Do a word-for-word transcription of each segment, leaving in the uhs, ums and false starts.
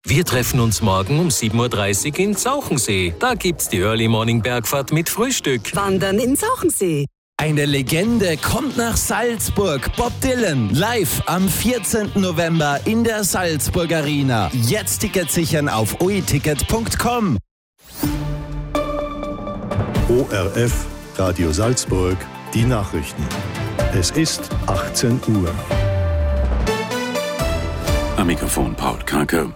Wir treffen uns morgen um sieben Uhr dreißig in Zauchensee. Da gibt's die Early Morning Bergfahrt mit Frühstück. Wandern in Zauchensee. Eine Legende kommt nach Salzburg. Bob Dylan live am vierzehnten November in der Salzburg Arena. Jetzt Tickets sichern auf o e ticket punkt com. O R F Radio Salzburg, die Nachrichten. Es ist achtzehn Uhr. Am Mikrofon Paul Kranke.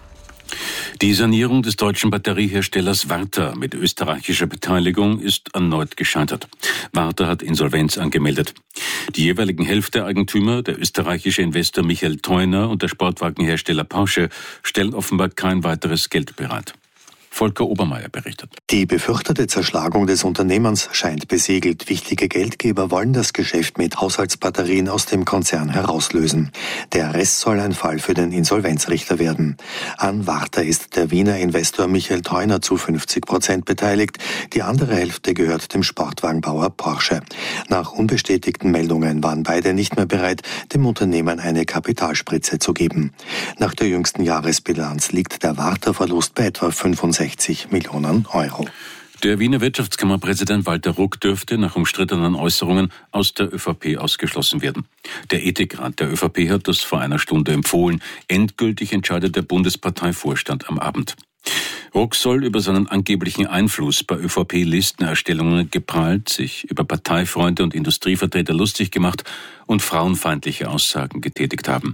Die Sanierung des deutschen Batterieherstellers Varta mit österreichischer Beteiligung ist erneut gescheitert. Varta hat Insolvenz angemeldet. Die jeweiligen Hälfteeigentümer, der österreichische Investor Michael Theuner und der Sportwagenhersteller Porsche, stellen offenbar kein weiteres Geld bereit. Volker Obermeier berichtet. Die befürchtete Zerschlagung des Unternehmens scheint besiegelt. Wichtige Geldgeber wollen das Geschäft mit Haushaltsbatterien aus dem Konzern herauslösen. Der Rest soll ein Fall für den Insolvenzrichter werden. An Varta ist der Wiener Investor Michael Theuner zu fünfzig Prozent beteiligt. Die andere Hälfte gehört dem Sportwagenbauer Porsche. Nach unbestätigten Meldungen waren beide nicht mehr bereit, dem Unternehmen eine Kapitalspritze zu geben. Nach der jüngsten Jahresbilanz liegt der Varta-Verlust bei etwa fünfundsechzig Millionen Euro. Der Wiener Wirtschaftskammerpräsident Walter Ruck dürfte nach umstrittenen Äußerungen aus der ÖVP ausgeschlossen werden. Der Ethikrat der ÖVP hat das vor einer Stunde empfohlen. Endgültig entscheidet der Bundesparteivorstand am Abend. Ruck soll über seinen angeblichen Einfluss bei ÖVP-Listenerstellungen geprahlt, sich über Parteifreunde und Industrievertreter lustig gemacht und frauenfeindliche Aussagen getätigt haben.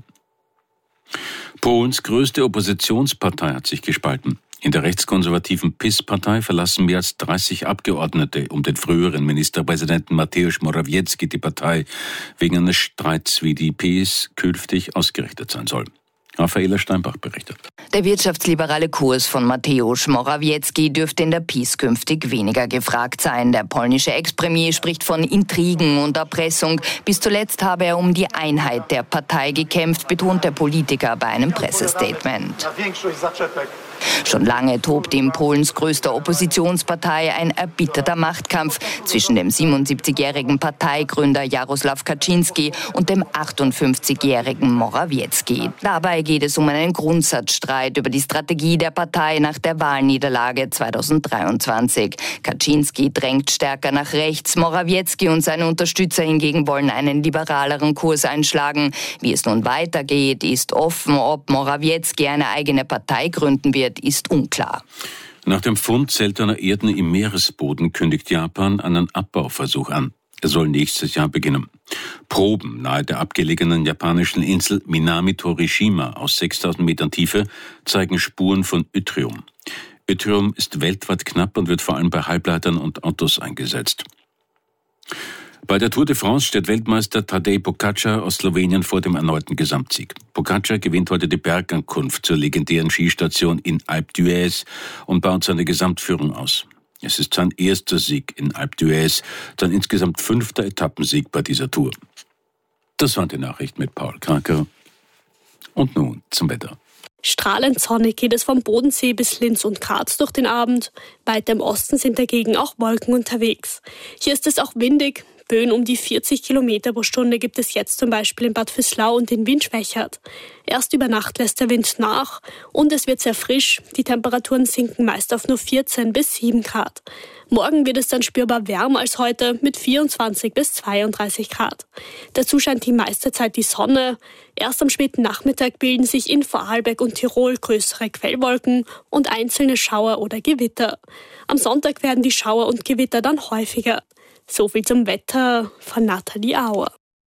Polens größte Oppositionspartei hat sich gespalten. In der rechtskonservativen P I S-Partei verlassen mehr als dreißig Abgeordnete um den früheren Ministerpräsidenten Mateusz Morawiecki die Partei wegen eines Streits, wie die P I S künftig ausgerichtet sein soll. Raffaela Steinbach berichtet. Der wirtschaftsliberale Kurs von Mateusz Morawiecki dürfte in der P I S künftig weniger gefragt sein. Der polnische Ex-Premier spricht von Intrigen und Erpressung. Bis zuletzt habe er um die Einheit der Partei gekämpft, betont der Politiker bei einem Pressestatement. Schon lange tobt in Polens größter Oppositionspartei ein erbitterter Machtkampf zwischen dem siebenundsiebzigjährigen Parteigründer Jarosław Kaczyński und dem achtundfünfzigjährigen Morawiecki. Dabei geht es um einen Grundsatzstreit über die Strategie der Partei nach der Wahlniederlage zweitausenddreiundzwanzig. Kaczyński drängt stärker nach rechts, Morawiecki und seine Unterstützer hingegen wollen einen liberaleren Kurs einschlagen. Wie es nun weitergeht, ist offen. Ob Morawiecki eine eigene Partei gründen wird, ist unklar. Nach dem Fund seltener Erden im Meeresboden kündigt Japan einen Abbauversuch an. Er soll nächstes Jahr beginnen. Proben nahe der abgelegenen japanischen Insel Minami-Torishima aus sechstausend Metern Tiefe zeigen Spuren von Yttrium. Yttrium ist weltweit knapp und wird vor allem bei Halbleitern und Autos eingesetzt. Bei der Tour de France steht Weltmeister Tadej Pogačar aus Slowenien vor dem erneuten Gesamtsieg. Pogačar gewinnt heute die Bergankunft zur legendären Skistation in Alpe d'Huez und baut seine Gesamtführung aus. Es ist sein erster Sieg in Alpe d'Huez, sein insgesamt fünfter Etappensieg bei dieser Tour. Das war die Nachricht mit Paul Kranke. Und nun zum Wetter. Strahlend sonnig geht es vom Bodensee bis Linz und Graz durch den Abend. Weiter im Osten sind dagegen auch Wolken unterwegs. Hier ist es auch windig. Böen um die vierzig Kilometer pro Stunde gibt es jetzt zum Beispiel in Bad Vöslau und den Wind schwächert. Erst über Nacht lässt der Wind nach und es wird sehr frisch. Die Temperaturen sinken meist auf nur vierzehn bis sieben Grad. Morgen wird es dann spürbar wärmer als heute mit vierundzwanzig bis zweiunddreißig Grad. Dazu scheint die meiste Zeit die Sonne. Erst am späten Nachmittag bilden sich in Vorarlberg und Tirol größere Quellwolken und einzelne Schauer oder Gewitter. Am Sonntag werden die Schauer und Gewitter dann häufiger. So viel zum Wetter von Nathalie Auer.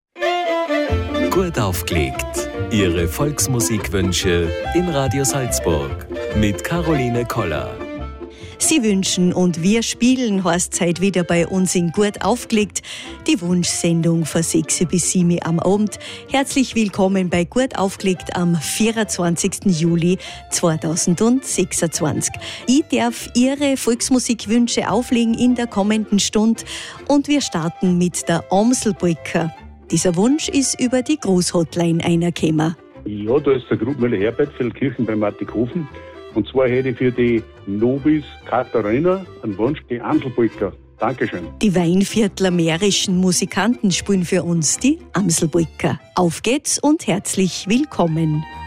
Gut aufgelegt. Ihre Volksmusikwünsche in Radio Salzburg mit Caroline Koller. Sie wünschen und wir spielen, heißt heute wieder bei uns in Gut aufgelegt. Die Wunschsendung von sechs bis sieben am Abend. Herzlich willkommen bei Gut aufgelegt am vierundzwanzigsten Juli zweitausendsechsundzwanzig. Ich darf Ihre Volksmusikwünsche auflegen in der kommenden Stunde und wir starten mit der Amselbrücke. Dieser Wunsch ist über die Großhotline einergekommen. Ja, da ist der Grubmüller Herbert, Feldkirchen bei Martighofen. Und zwar hätte ich für die Nobis Katharina einen Wunsch, die Amselbrücke. Dankeschön. Die Weinviertler mährischen Musikanten spielen für uns die Amselbrücke. Auf geht's und herzlich willkommen.